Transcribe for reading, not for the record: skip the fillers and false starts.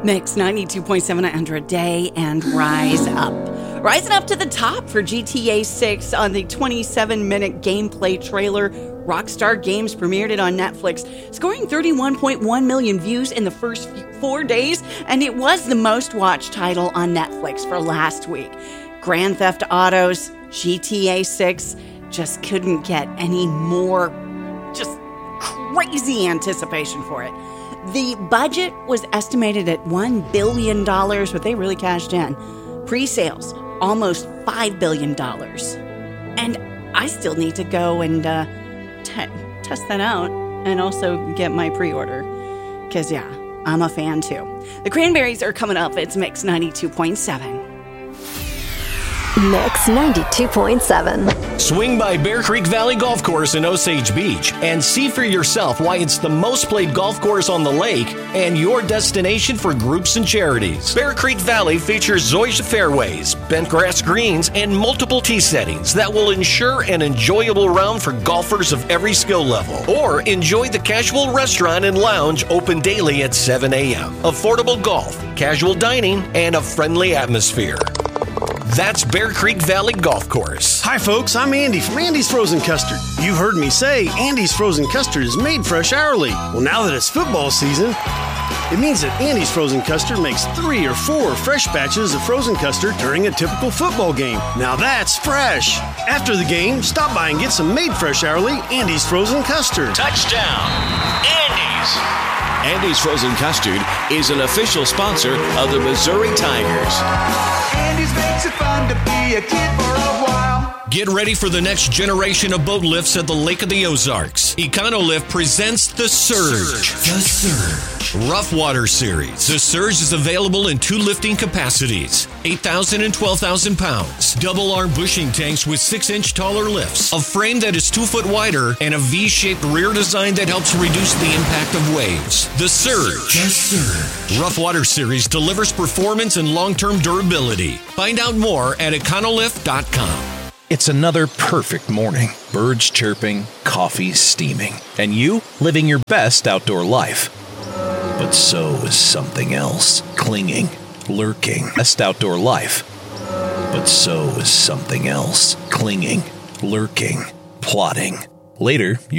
Mix 92.7 Andra Day and Rise Up. Rising up to the top for GTA 6 on the 27-minute gameplay trailer. Rockstar Games premiered it on Netflix, scoring 31.1 million views in the first 4 days, and it was the most watched title on Netflix for last week. Grand Theft Auto's GTA 6 just couldn't get any more just crazy anticipation for it. The budget was estimated at $1 billion, but they really cashed in. Pre-sales, almost $5 billion. And I still need to go and test that out and also get my pre-order. Because, yeah, I'm a fan too. The Cranberries are coming up. It's Mix 92.7. Mix 92.7. Swing by Bear Creek Valley Golf Course in Osage Beach and see for yourself why it's the most played golf course on the lake and your destination for groups and charities. Bear Creek Valley features Zoysia fairways, bent grass greens, and multiple tee settings that will ensure an enjoyable round for golfers of every skill level. Or enjoy the casual restaurant and lounge open daily at 7 a.m. Affordable golf, casual dining, and a friendly atmosphere. That's Bear Creek Valley Golf Course. Hi folks, I'm Andy from Andy's Frozen Custard. You've heard me say Andy's Frozen Custard is made fresh hourly. Well, now that it's football season, it means that Andy's Frozen Custard makes 3 or 4 fresh batches of frozen custard during a typical football game. Now that's fresh. After the game, stop by and get some made fresh hourly Andy's Frozen Custard. Touchdown, Andy's! Andy's Frozen Custard is an official sponsor of the Missouri Tigers. Andy's makes it fun to be a kid for a while. Get ready for the next generation of boat lifts at the Lake of the Ozarks. EconoLift presents The Surge. The Surge. Rough Water Series. The Surge is available in 2 lifting capacities, 8,000 and 12,000 pounds. Double arm bushing tanks with 6-inch taller lifts, a frame that is 2 foot wider, and a V-shaped rear design that helps reduce the impact of waves. The Surge. The Surge. Rough Water Series delivers performance and long-term durability. Find out more at econolift.com. It's another perfect morning. Birds chirping, coffee steaming, and you living your best outdoor life. But so is something else. Clinging, lurking. Best outdoor life. But so is something else. Clinging, lurking, plotting. Later,